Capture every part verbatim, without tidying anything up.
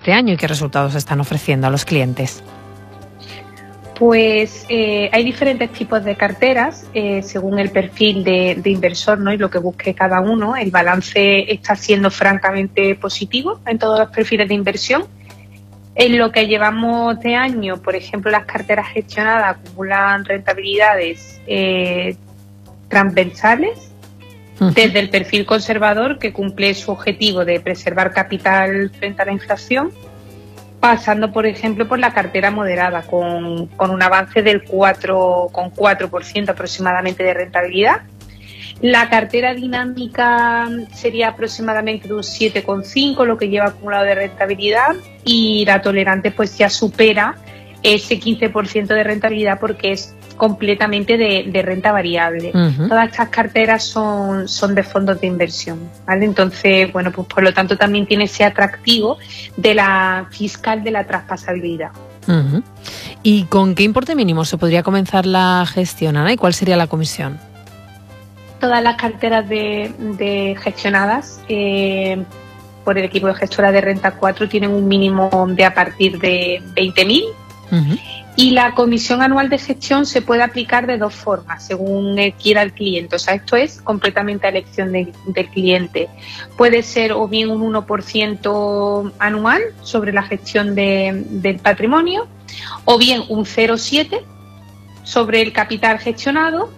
este año y qué resultados están ofreciendo a los clientes. Pues eh, hay diferentes tipos de carteras eh, según el perfil de, de inversor, ¿no? Y lo que busque cada uno. El balance está siendo francamente positivo en todos los perfiles de inversión. En lo que llevamos de año, por ejemplo, las carteras gestionadas acumulan rentabilidades eh, transversales, uh-huh. desde el perfil conservador, que cumple su objetivo de preservar capital frente a la inflación, pasando, por ejemplo, por la cartera moderada, con, con un avance del cuatro coma cuatro por ciento aproximadamente de rentabilidad. La cartera dinámica sería aproximadamente de un siete coma cinco, lo que lleva acumulado de rentabilidad, y la tolerante pues ya supera ese quince por ciento de rentabilidad porque es completamente de, de renta variable. Uh-huh. Todas estas carteras son, son de fondos de inversión, ¿vale? Entonces, bueno, pues por lo tanto también tiene ese atractivo de la fiscal de la traspasabilidad. Uh-huh. ¿Y con qué importe mínimo se podría comenzar la gestión, Ana? ¿Y cuál sería la comisión? Todas las carteras de, de gestionadas eh, por el equipo de gestora de Renta cuatro tienen un mínimo de a partir de veinte mil. Uh-huh. Y la comisión anual de gestión se puede aplicar de dos formas, según quiera el cliente. O sea, esto es completamente a elección de, del cliente. Puede ser o bien un uno por ciento anual sobre la gestión de, del patrimonio, o bien un cero coma siete por ciento sobre el capital gestionado,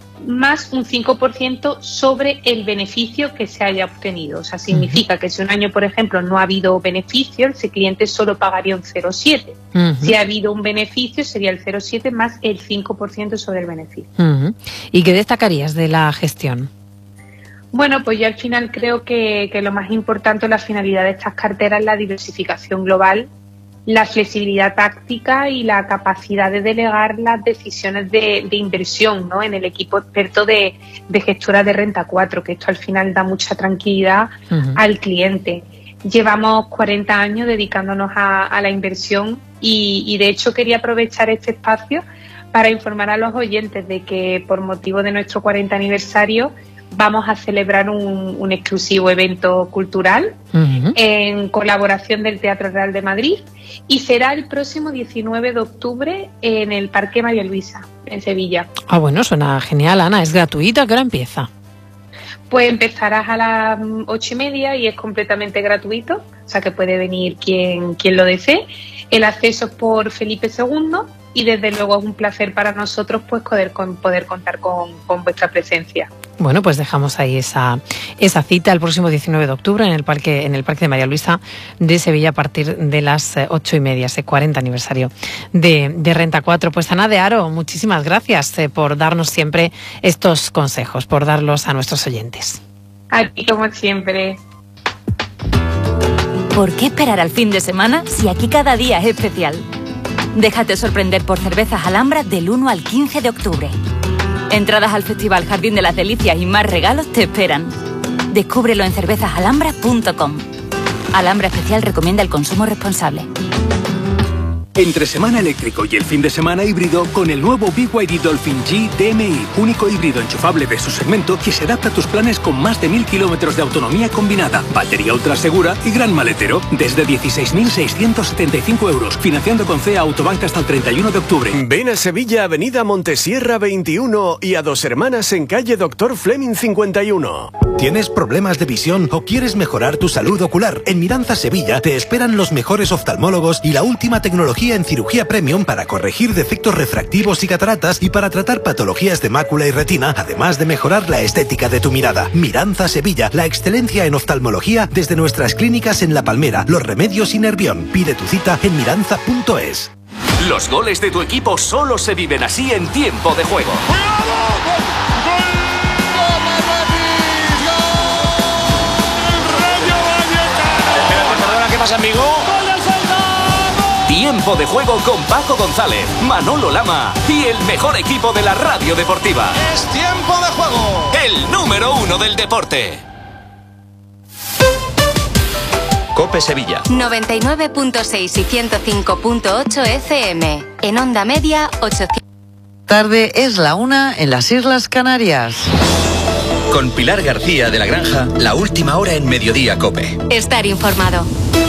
más un cinco por ciento sobre el beneficio que se haya obtenido. O sea, significa uh-huh. que si un año, por ejemplo, no ha habido beneficio, ese cliente solo pagaría un cero coma siete. Uh-huh. Si ha habido un beneficio, sería el cero coma siete más el cinco por ciento sobre el beneficio. Uh-huh. ¿Y qué destacarías de la gestión? Bueno, pues yo al final creo que, que lo más importante, la finalidad de estas carteras es la diversificación global, la flexibilidad táctica y la capacidad de delegar las decisiones de, de inversión, ¿no? En el equipo experto de, de gestora de Renta cuatro, que esto al final da mucha tranquilidad uh-huh. al cliente. Llevamos cuarenta años dedicándonos a, a la inversión y, y de hecho quería aprovechar este espacio para informar a los oyentes de que por motivo de nuestro cuarenta aniversario vamos a celebrar un, un exclusivo evento cultural uh-huh. en colaboración del Teatro Real de Madrid y será el próximo diecinueve de octubre en el Parque María Luisa, en Sevilla. Ah, bueno, suena genial, Ana. ¿Es gratuita? ¿A qué hora empieza? Pues empezarás a las ocho y media y es completamente gratuito, o sea que puede venir quien, quien lo desee. El acceso es por Felipe segundo y desde luego es un placer para nosotros pues poder, con, poder contar con, con vuestra presencia. Bueno, pues dejamos ahí esa, esa cita el próximo diecinueve de octubre en el Parque, en el Parque de María Luisa de Sevilla a partir de las ocho y media, ese cuarenta aniversario de, de Renta cuatro. Pues Ana de Haro, muchísimas gracias eh, por darnos siempre estos consejos, por darlos a nuestros oyentes. A ti como siempre. ¿Por qué esperar al fin de semana si aquí cada día es especial? Déjate sorprender por Cervezas Alhambra del uno al quince de octubre. Entradas al Festival Jardín de las Delicias y más regalos te esperan. Descúbrelo en cervezas alhambra punto com. Alhambra Especial recomienda el consumo responsable. Entre semana eléctrico y el fin de semana híbrido con el nuevo B Y D Dolphin G D M I, único híbrido enchufable de su segmento que se adapta a tus planes con más de mil kilómetros de autonomía combinada, batería ultra segura y gran maletero, desde dieciséis mil seiscientos setenta y cinco euros, financiando con C E A Autobank hasta el treinta y uno de octubre. Ven a Sevilla, Avenida Montesierra veintiuno y a Dos Hermanas en calle Doctor Fleming cincuenta y uno. ¿Tienes problemas de visión o quieres mejorar tu salud ocular? En Miranza Sevilla te esperan los mejores oftalmólogos y la última tecnología en cirugía premium para corregir defectos refractivos y cataratas y para tratar patologías de mácula y retina, además de mejorar la estética de tu mirada. Miranza Sevilla, la excelencia en oftalmología desde nuestras clínicas en La Palmera, Los Remedios y Nervión. Pide tu cita en miranza punto es. Los goles de tu equipo solo se viven así en tiempo de juego. ¿Qué pasa, amigo? Tiempo de juego con Paco González, Manolo Lama y el mejor equipo de la radio deportiva. ¡Es tiempo de juego! El número uno del deporte. COPE Sevilla. noventa y nueve punto seis y ciento cinco punto ocho F M. En onda media, ochocientos. Tarde es la una en las Islas Canarias. Con Pilar García de la Granja, la última hora en Mediodía COPE. Estar informado.